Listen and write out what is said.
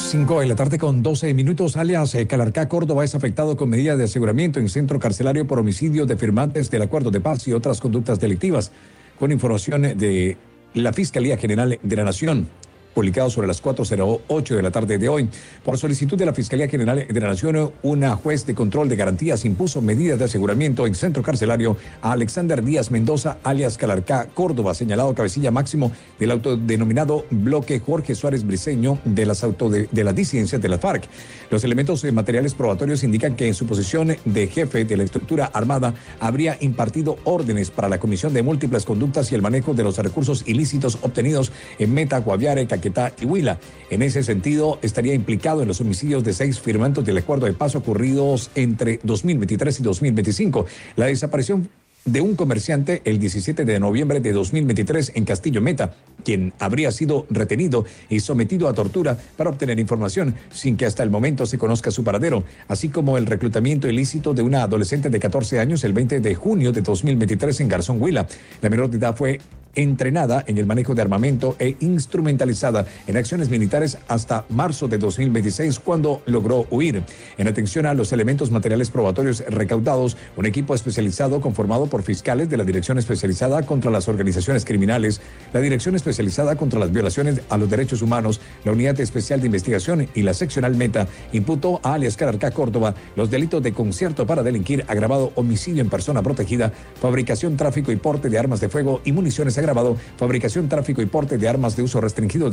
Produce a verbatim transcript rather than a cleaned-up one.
cinco de la tarde con doce minutos, alias eh, Calarcá, Córdoba, es afectado con medidas de aseguramiento en centro carcelario por homicidio de firmantes del acuerdo de paz y otras conductas delictivas. Con información de la Fiscalía General de la Nación, publicado sobre las cuatro cero ocho de la tarde de hoy. Por solicitud de la Fiscalía General de la Nación, una juez de control de garantías impuso medidas de aseguramiento en centro carcelario a Alexander Díaz Mendoza, alias Calarcá, Córdoba, señalado cabecilla máximo del autodenominado bloque Jorge Suárez Briceño de las, auto de, de las disidencias de la FARC. Los elementos materiales probatorios indican que en su posición de jefe de la estructura armada habría impartido órdenes para la comisión de múltiples conductas y el manejo de los recursos ilícitos obtenidos en Meta, Guaviare, Caquetá y Huila. En ese sentido, estaría implicado en los homicidios de seis firmantes del acuerdo de paz ocurridos entre dos mil veintitrés y dos mil veinticinco. La desaparición de un comerciante el diecisiete de noviembre de dos mil veintitrés en Castillo Meta, quien habría sido retenido y sometido a tortura para obtener información sin que hasta el momento se conozca su paradero, así como el reclutamiento ilícito de una adolescente de catorce años el veinte de junio de dos mil veintitrés en Garzón, Huila. La menor de edad fue entrenada en el manejo de armamento e instrumentalizada en acciones militares hasta marzo de dos mil veintiséis, cuando logró huir. En atención a los elementos materiales probatorios recaudados, un equipo especializado conformado por fiscales de la Dirección Especializada contra las Organizaciones Criminales, la Dirección Especializada contra las Violaciones a los Derechos Humanos, la Unidad Especial de Investigación y la Seccional Meta, imputó a alias Calarcá, Córdoba, los delitos de concierto para delinquir, agravado homicidio en persona protegida, fabricación, tráfico y porte de armas de fuego y municiones agravado, fabricación, tráfico y porte de armas de uso restringido